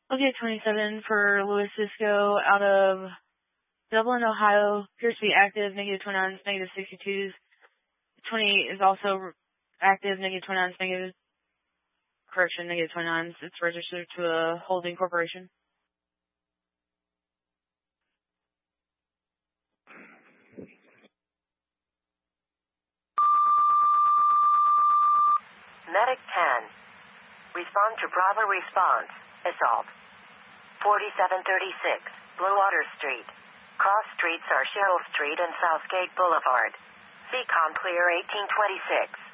Okay, 27 for Louis Cisco out of Dublin, Ohio. Appears to be active, negative 29s, negative 62s. 28 is also active, negative 29s, negative, correction, negative 29s. It's registered to a holding corporation. Medic 10. Respond to Bravo response. Assault. 4736, Bluewater Street. Cross streets are Cheryl Street and Southgate Boulevard. CCOM clear 1826.